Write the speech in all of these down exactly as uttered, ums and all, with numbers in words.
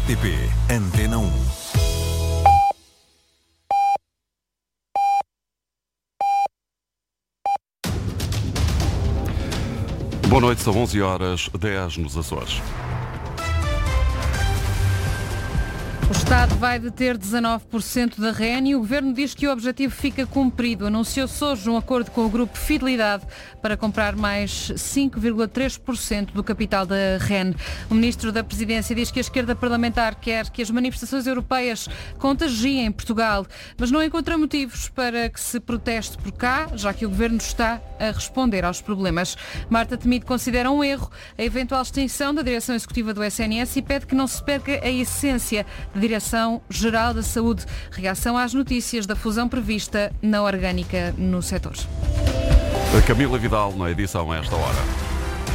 R T P Antena um. Boa noite, são onze horas dez nos Açores. O Estado vai deter dezanove por cento da R E N e o Governo diz que o objetivo fica cumprido. Anunciou-se hoje um acordo com o Grupo Fidelidade para comprar mais cinco vírgula três por cento do capital da R E N. O Ministro da Presidência diz que a esquerda parlamentar quer que as manifestações europeias contagiem Portugal, mas não encontra motivos para que se proteste por cá, já que o Governo está a responder aos problemas. Marta Temido considera um erro a eventual extinção da direção executiva do S N S e pede que não se perca a essência da Direção-Geral da Saúde. Reação às notícias da fusão prevista na orgânica no setor. A Camila Vidal na edição a esta hora.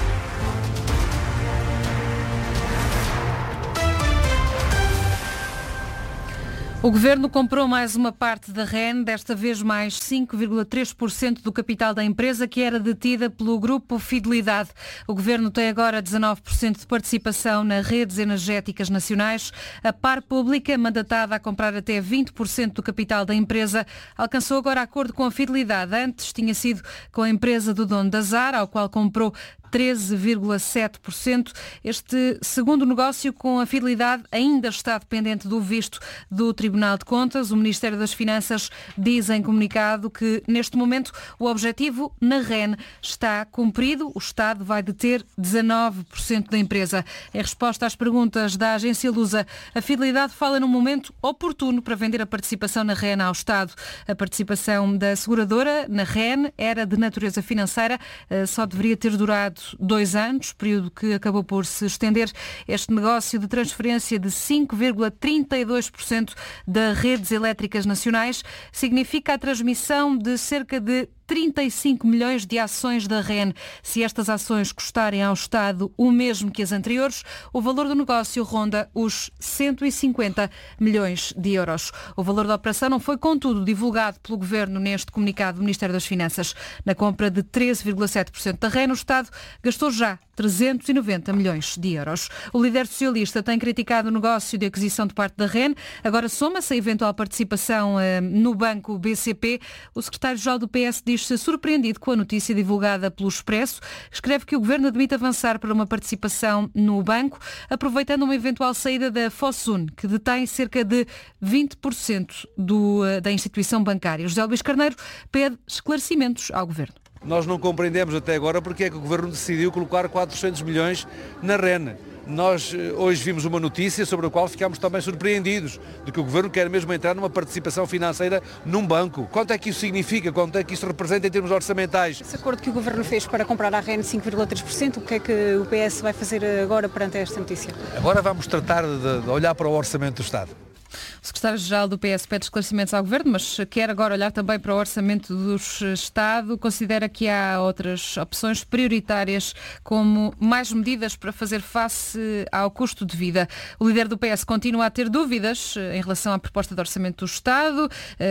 O Governo comprou mais uma parte da R E N, desta vez mais cinco vírgula três por cento do capital da empresa, que era detida pelo Grupo Fidelidade. O Governo tem agora dezanove por cento de participação nas redes energéticas nacionais. A Par Pública, mandatada a comprar até vinte por cento do capital da empresa, alcançou agora acordo com a Fidelidade. Antes tinha sido com a empresa do dono da Zara, ao qual comprou treze vírgula sete por cento. Este segundo negócio com a Fidelidade ainda está dependente do visto do Tribunal de Contas. O Ministério das Finanças diz em comunicado que, neste momento, o objetivo na R E N está cumprido. O Estado vai deter dezanove por cento da empresa. Em resposta às perguntas da agência Lusa, a Fidelidade fala num momento oportuno para vender a participação na R E N ao Estado. A participação da seguradora na R E N era de natureza financeira, só deveria ter durado dois anos, período que acabou por se estender. Este negócio de transferência de cinco vírgula trinta e dois por cento das redes elétricas nacionais significa a transmissão de cerca de trinta e cinco milhões de ações da R E N. Se estas ações custarem ao Estado o mesmo que as anteriores, o valor do negócio ronda os cento e cinquenta milhões de euros. O valor da operação não foi, contudo, divulgado pelo Governo neste comunicado do Ministério das Finanças. Na compra de treze vírgula sete por cento da R E N, o Estado gastou já trezentos e noventa milhões de euros. O líder socialista tem criticado o negócio de aquisição de parte da R E N. Agora soma-se a eventual participação eh, no banco B C P. O secretário-geral do P S diz-se surpreendido com a notícia divulgada pelo Expresso. Escreve que o Governo admite avançar para uma participação no banco, aproveitando uma eventual saída da Fosun, que detém cerca de vinte por cento do, da instituição bancária. José Luís Carneiro pede esclarecimentos ao Governo. Nós não compreendemos até agora porque é que o Governo decidiu colocar quatrocentos milhões na R E N. Nós hoje vimos uma notícia sobre a qual ficámos também surpreendidos, de que o Governo quer mesmo entrar numa participação financeira num banco. Quanto é que isso significa? Quanto é que isso representa em termos orçamentais? Esse acordo que o Governo fez para comprar a R E N cinco vírgula três por cento, o que é que o P S vai fazer agora perante esta notícia? Agora vamos tratar de, de olhar para o orçamento do Estado. O secretário-geral do P S pede esclarecimentos ao Governo, mas quer agora olhar também para o orçamento do Estado. Considera que há outras opções prioritárias, como mais medidas para fazer face ao custo de vida. O líder do P S continua a ter dúvidas em relação à proposta de orçamento do Estado,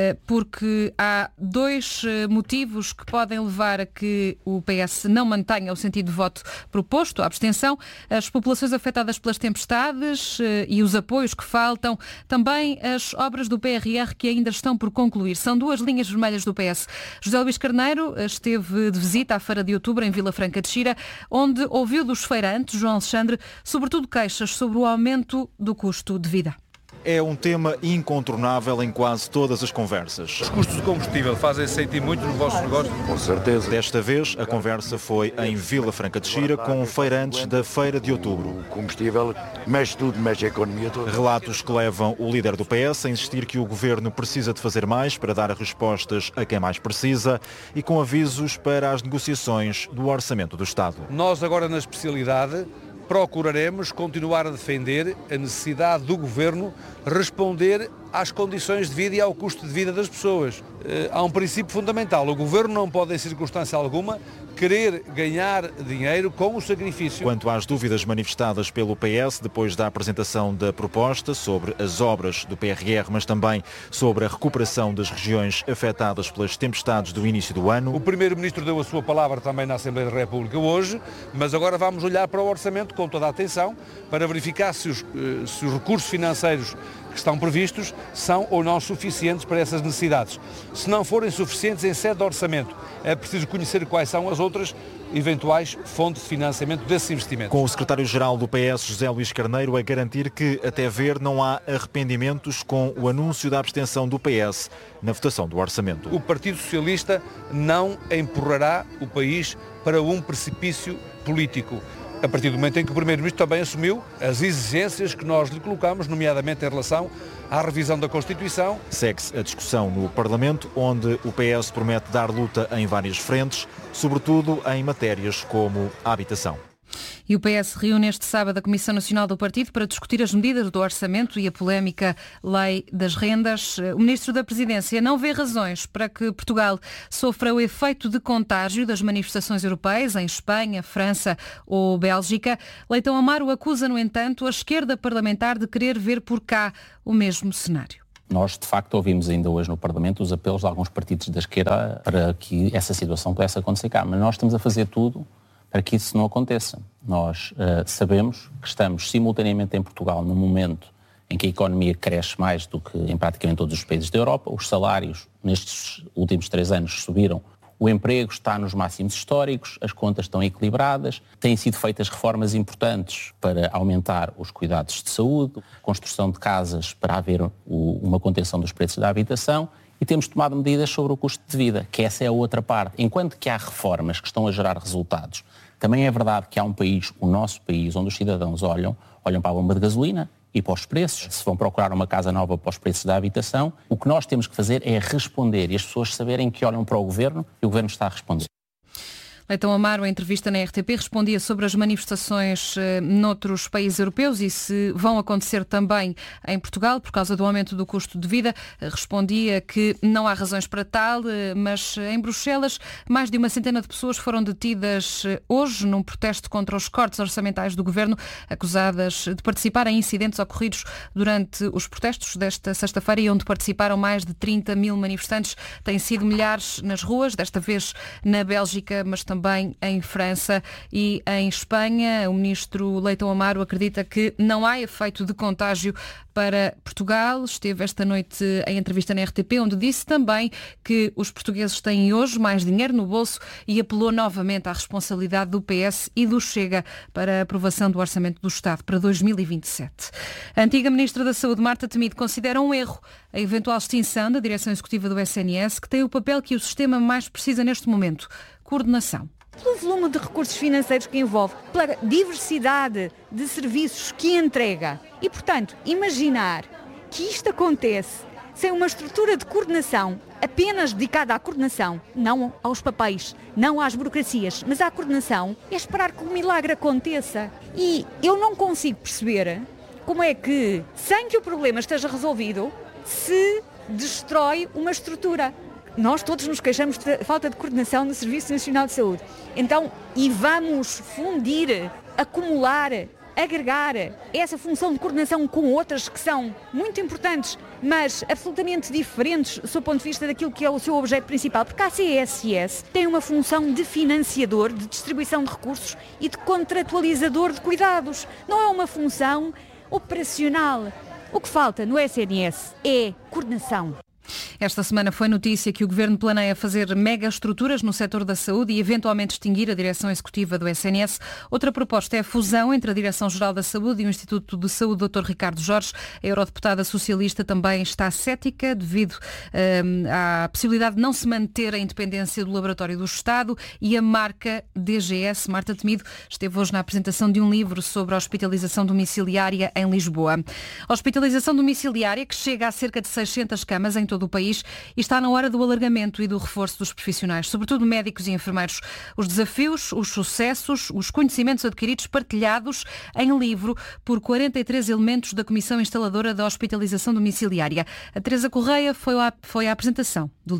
porque há dois motivos que podem levar a que o P S não mantenha o sentido de voto proposto, a abstenção, as populações afetadas pelas tempestades e os apoios que faltam, também as obras do P R R que ainda estão por concluir. São duas linhas vermelhas do P S. José Luís Carneiro esteve de visita à Feira de Outubro em Vila Franca de Xira, onde ouviu dos feirantes, João Alexandre, sobretudo queixas sobre o aumento do custo de vida. É um tema incontornável em quase todas as conversas. Os custos de combustível fazem-se sentir muito nos vossos negócios? Com certeza. Desta vez, a conversa foi em Vila Franca de Xira com feirantes da Feira de Outubro. O combustível mexe tudo, mexe a economia toda. Relatos que levam o líder do P S a insistir que o Governo precisa de fazer mais para dar respostas a quem mais precisa e com avisos para as negociações do Orçamento do Estado. Nós agora na especialidade procuraremos continuar a defender a necessidade do Governo responder às condições de vida e ao custo de vida das pessoas. Há um princípio fundamental. O Governo não pode, em circunstância alguma, querer ganhar dinheiro com o sacrifício. Quanto às dúvidas manifestadas pelo P S depois da apresentação da proposta sobre as obras do P R R, mas também sobre a recuperação das regiões afetadas pelas tempestades do início do ano. O Primeiro-Ministro deu a sua palavra também na Assembleia da República hoje, mas agora vamos olhar para o orçamento com toda a atenção para verificar se os, se os recursos financeiros que estão previstos são ou não suficientes para essas necessidades. Se não forem suficientes em sede de orçamento, é preciso conhecer quais são as outras eventuais fontes de financiamento desses investimentos. Com o secretário-geral do P S, José Luís Carneiro, a garantir que, até ver, não há arrependimentos com o anúncio da abstenção do P S na votação do orçamento. O Partido Socialista não empurrará o país para um precipício político, a partir do momento em que o Primeiro-Ministro também assumiu as exigências que nós lhe colocamos, nomeadamente em relação à revisão da Constituição. Segue-se a discussão no Parlamento, onde o P S promete dar luta em várias frentes, sobretudo em matérias como a habitação. E o P S reúne este sábado a Comissão Nacional do Partido para discutir as medidas do orçamento e a polémica Lei das Rendas. O Ministro da Presidência não vê razões para que Portugal sofra o efeito de contágio das manifestações europeias em Espanha, França ou Bélgica. Leitão Amaro acusa, no entanto, a esquerda parlamentar de querer ver por cá o mesmo cenário. Nós, de facto, ouvimos ainda hoje no Parlamento os apelos de alguns partidos da esquerda para que essa situação pudesse acontecer cá. Mas nós estamos a fazer tudo para que isso não aconteça. Nós uh, sabemos que estamos simultaneamente em Portugal num momento em que a economia cresce mais do que em praticamente todos os países da Europa, os salários nestes últimos três anos subiram, o emprego está nos máximos históricos, as contas estão equilibradas, têm sido feitas reformas importantes para aumentar os cuidados de saúde, construção de casas para haver o, uma contenção dos preços da habitação, e temos tomado medidas sobre o custo de vida, que essa é a outra parte. Enquanto que há reformas que estão a gerar resultados, também é verdade que há um país, o nosso país, onde os cidadãos olham, olham para a bomba de gasolina e para os preços. Se vão procurar uma casa nova para os preços da habitação, o que nós temos que fazer é responder e as pessoas saberem que olham para o Governo e o Governo está a responder. Leitão Amaro, em entrevista na R T P, respondia sobre as manifestações eh, noutros países europeus e se vão acontecer também em Portugal por causa do aumento do custo de vida. Eh, respondia que não há razões para tal, eh, mas em Bruxelas mais de uma centena de pessoas foram detidas eh, hoje num protesto contra os cortes orçamentais do governo, acusadas de participar em incidentes ocorridos durante os protestos desta sexta-feira e onde participaram mais de trinta mil manifestantes. Têm sido milhares nas ruas, desta vez na Bélgica, mas também também em França e em Espanha. O ministro Leitão Amaro acredita que não há efeito de contágio para Portugal. Esteve esta noite em entrevista na R T P, onde disse também que os portugueses têm hoje mais dinheiro no bolso e apelou novamente à responsabilidade do P S e do Chega para a aprovação do Orçamento do Estado para dois mil e vinte e sete. A antiga ministra da Saúde, Marta Temido, considera um erro a eventual extinção da direção executiva do S N S, que tem o papel que o sistema mais precisa neste momento: coordenação. Pelo volume de recursos financeiros que envolve, pela diversidade de serviços que entrega. E, portanto, imaginar que isto acontece sem uma estrutura de coordenação apenas dedicada à coordenação, não aos papéis, não às burocracias, mas à coordenação, é esperar que o milagre aconteça. E eu não consigo perceber como é que, sem que o problema esteja resolvido, se destrói uma estrutura. Nós todos nos queixamos de falta de coordenação no Serviço Nacional de Saúde. Então, e vamos fundir, acumular, agregar essa função de coordenação com outras que são muito importantes, mas absolutamente diferentes do seu ponto de vista daquilo que é o seu objeto principal. Porque a C S S tem uma função de financiador, de distribuição de recursos e de contratualizador de cuidados. Não é uma função operacional. O que falta no S N S é coordenação. Esta semana foi notícia que o Governo planeia fazer megaestruturas no setor da saúde e eventualmente extinguir a direção executiva do S N S. Outra proposta é a fusão entre a Direção-Geral da Saúde e o Instituto de Saúde doutor Ricardo Jorge. A eurodeputada socialista também está cética devido hum, à possibilidade de não se manter a independência do Laboratório do Estado e a marca D G S. Marta Temido esteve hoje na apresentação de um livro sobre a hospitalização domiciliária em Lisboa. A hospitalização domiciliária, que chega a cerca de seiscentas camas em todo o país, e está na hora do alargamento e do reforço dos profissionais, sobretudo médicos e enfermeiros. Os desafios, os sucessos, os conhecimentos adquiridos partilhados em livro por quarenta e três elementos da Comissão Instaladora da Hospitalização Domiciliária. A Teresa Correia foi à, foi à apresentação do livro.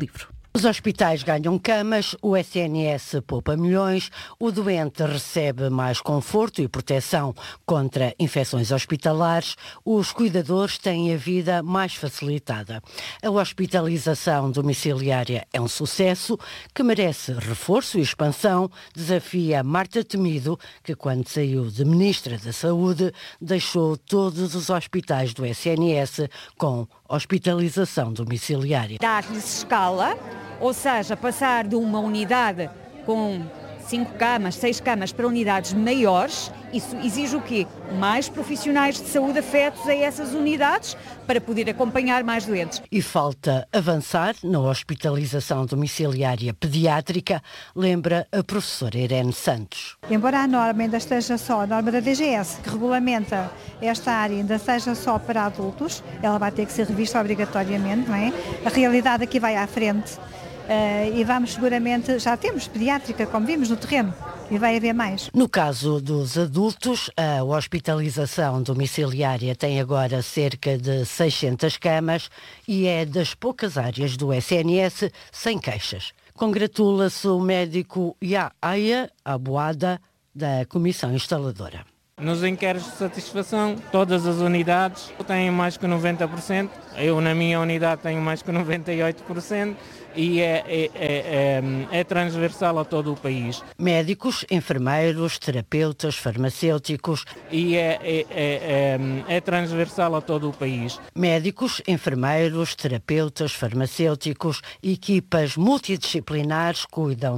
Os hospitais ganham camas, o S N S poupa milhões, o doente recebe mais conforto e proteção contra infecções hospitalares, os cuidadores têm a vida mais facilitada. A hospitalização domiciliária é um sucesso que merece reforço e expansão, desafia Marta Temido, que quando saiu de Ministra da Saúde deixou todos os hospitais do S N S com hospitalização domiciliária. Dar-lhes escala, ou seja, passar de uma unidade com cinco camas, seis camas para unidades maiores, isso exige o quê? Mais profissionais de saúde afetos a essas unidades para poder acompanhar mais doentes. E falta avançar na hospitalização domiciliária pediátrica, lembra a professora Irene Santos. Embora a norma ainda esteja só, a norma da D G S, que regulamenta esta área, ainda seja só para adultos, ela vai ter que ser revista obrigatoriamente, não é? A realidade aqui vai à frente. Uh, e vamos seguramente, já temos pediátrica, como vimos no terreno, e vai haver mais. No caso dos adultos, a hospitalização domiciliária tem agora cerca de seiscentas camas e é das poucas áreas do S N S sem queixas. Congratula-se o médico Yahya Aboada, da Comissão Instaladora. Nos inquéritos de satisfação, todas as unidades têm mais que noventa por cento. Eu, na minha unidade, tenho mais que noventa e oito por cento e é, é, é, é, é transversal a todo o país. Médicos, enfermeiros, terapeutas, farmacêuticos. E é, é, é, é, é transversal a todo o país. Médicos, enfermeiros, terapeutas, farmacêuticos, equipas multidisciplinares cuidam